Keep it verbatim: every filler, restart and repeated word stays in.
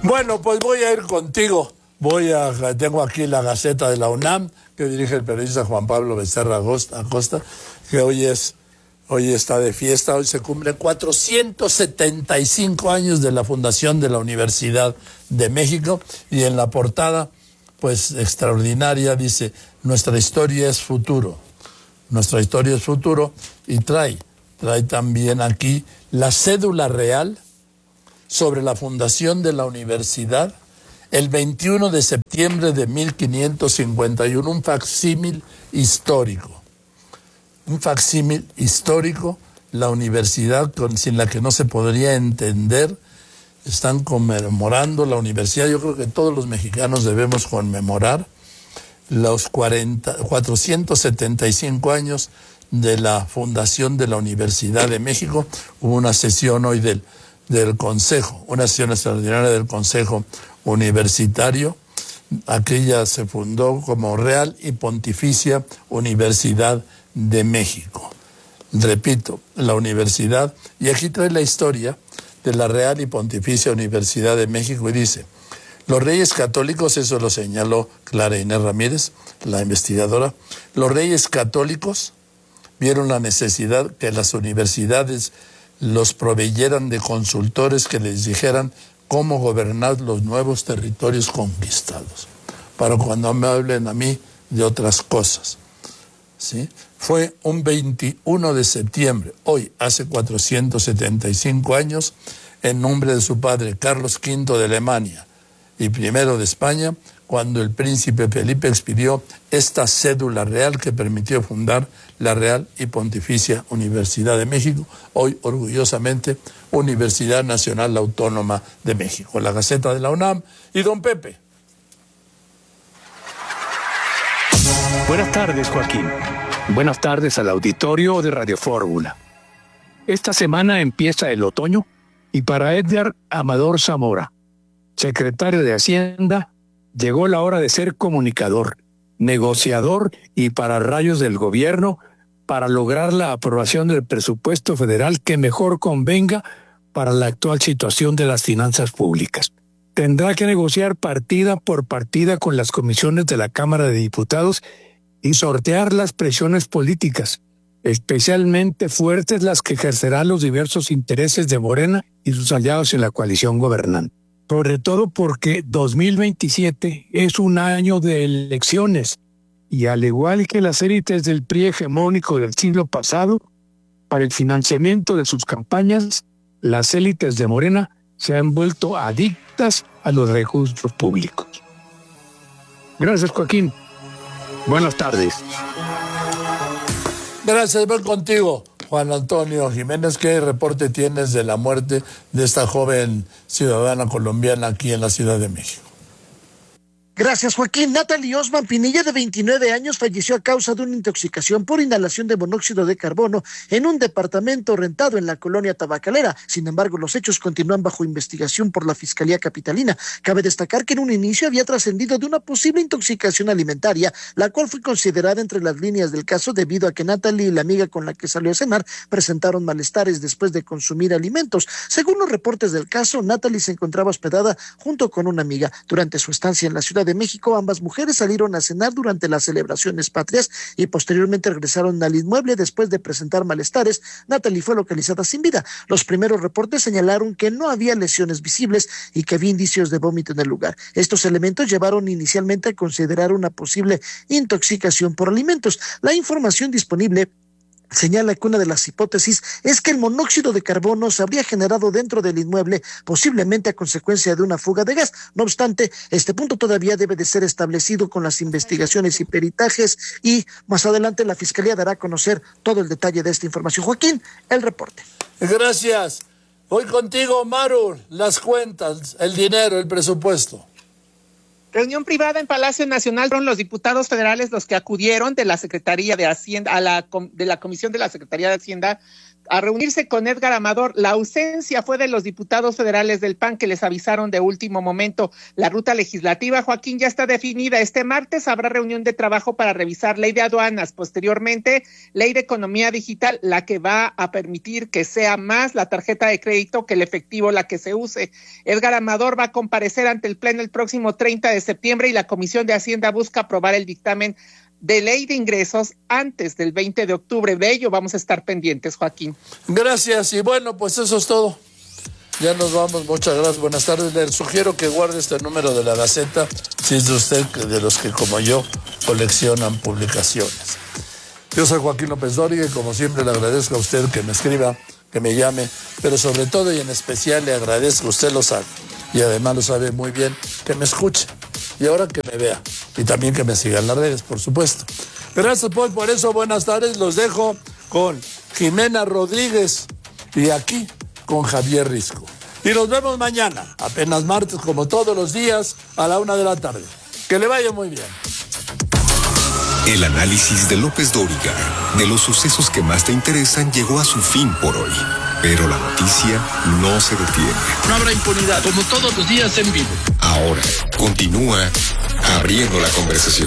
Bueno, pues voy a ir contigo. Voy a, tengo aquí la Gaceta de la UNAM, que dirige el periodista Juan Pablo Becerra Acosta, que hoy es, hoy está de fiesta. Hoy se cumplen cuatrocientos setenta y cinco años de la fundación de la Universidad de México, y en la portada, pues extraordinaria, dice: nuestra historia es futuro. Nuestra historia es futuro, y trae, trae también aquí la cédula real sobre la fundación de la universidad el veintiuno de septiembre de mil quinientos cincuenta y uno, un facsímil histórico. Un facsímil histórico, la universidad con, sin la que no se podría entender. Están conmemorando la universidad. Yo creo que todos los mexicanos debemos conmemorar los cuarenta, cuatrocientos setenta y cinco años de la fundación de la Universidad de México. Hubo una sesión hoy del, del Consejo, una sesión extraordinaria del Consejo Universitario. Aquella se fundó como Real y Pontificia Universidad de México. Repito, la universidad, y aquí trae la historia de la Real y Pontificia Universidad de México, y dice: los reyes católicos, eso lo señaló Clara Inés Ramírez, la investigadora, los reyes católicos vieron la necesidad que las universidades los proveyeran de consultores que les dijeran cómo gobernar los nuevos territorios conquistados, para cuando me hablen a mí de otras cosas. ¿Sí? Fue un veintiuno de septiembre, hoy hace cuatrocientos setenta y cinco años, en nombre de su padre Carlos quinto de Alemania y primero de España, cuando el príncipe Felipe expidió esta cédula real que permitió fundar la Real y Pontificia Universidad de México, hoy orgullosamente Universidad Nacional Autónoma de México. La Gaceta de la UNAM y don Pepe. Buenas tardes, Joaquín. Buenas tardes al auditorio de Radio Fórmula. Esta semana empieza el otoño, y para Edgar Amador Zamora, secretario de Hacienda, llegó la hora de ser comunicador, negociador y pararrayos del gobierno para lograr la aprobación del presupuesto federal que mejor convenga para la actual situación de las finanzas públicas. Tendrá que negociar partida por partida con las comisiones de la Cámara de Diputados y sortear las presiones políticas, especialmente fuertes las que ejercerán los diversos intereses de Morena y sus aliados en la coalición gobernante. Sobre todo porque dos mil veintisiete es un año de elecciones, y al igual que las élites del P R I hegemónico del siglo pasado, para el financiamiento de sus campañas, las élites de Morena se han vuelto adictas a los recursos públicos. Gracias, Joaquín. Buenas tardes. Gracias, voy contigo, Juan Antonio Jiménez. ¿Qué reporte tienes de la muerte de esta joven ciudadana colombiana aquí en la Ciudad de México? Gracias, Joaquín. Natalie Osman Pinilla, de veintinueve años, falleció a causa de una intoxicación por inhalación de monóxido de carbono en un departamento rentado en la colonia Tabacalera. Sin embargo, los hechos continúan bajo investigación por la Fiscalía Capitalina. Cabe destacar que en un inicio había trascendido de una posible intoxicación alimentaria, la cual fue considerada entre las líneas del caso debido a que Natalie y la amiga con la que salió a cenar presentaron malestares después de consumir alimentos. Según los reportes del caso, Natalie se encontraba hospedada junto con una amiga. Durante su estancia en la Ciudad de México, ambas mujeres salieron a cenar durante las celebraciones patrias y posteriormente regresaron al inmueble después de presentar malestares. Natalie fue localizada sin vida. Los primeros reportes señalaron que no había lesiones visibles y que había indicios de vómito en el lugar. Estos elementos llevaron inicialmente a considerar una posible intoxicación por alimentos. La información disponible señala que una de las hipótesis es que el monóxido de carbono se habría generado dentro del inmueble, posiblemente a consecuencia de una fuga de gas. No obstante, este punto todavía debe de ser establecido con las investigaciones y peritajes, y más adelante la Fiscalía dará a conocer todo el detalle de esta información. Joaquín, el reporte. Gracias. Voy contigo, Maru. Las cuentas, el dinero, el presupuesto. Reunión privada en Palacio Nacional. Fueron los diputados federales los que acudieron de la Secretaría de Hacienda, a la de la Comisión de la Secretaría de Hacienda, a reunirse con Edgar Amador. La ausencia fue de los diputados federales del P A N, que les avisaron de último momento. La ruta legislativa, Joaquín, ya está definida. Este martes habrá reunión de trabajo para revisar ley de aduanas, posteriormente ley de economía digital, la que va a permitir que sea más la tarjeta de crédito que el efectivo la que se use. Edgar Amador va a comparecer ante el Pleno el próximo treinta de septiembre y la Comisión de Hacienda busca aprobar el dictamen de ley de ingresos antes del veinte de octubre. De ello vamos a estar pendientes, Joaquín. Gracias, y bueno, pues eso es todo. Ya nos vamos, muchas gracias, buenas tardes. Les sugiero que guarde este número de la Gaceta, si es de usted de los que, como yo, coleccionan publicaciones. Yo soy Joaquín López Dóriga y como siempre le agradezco a usted que me escriba, que me llame, pero sobre todo y en especial le agradezco, usted lo sabe, y además lo sabe muy bien, que me escuche. Y ahora que me vea. Y también que me sigan en las redes, por supuesto. Gracias, Paul, por eso. Buenas tardes. Los dejo con Jimena Rodríguez y aquí con Javier Risco. Y nos vemos mañana, apenas martes, como todos los días, a la una de la tarde. Que le vaya muy bien. El análisis de López Dóriga de los sucesos que más te interesan llegó a su fin por hoy. Pero la noticia no se detiene. No habrá impunidad, como todos los días en vivo. Ahora, continúa abriendo la conversación.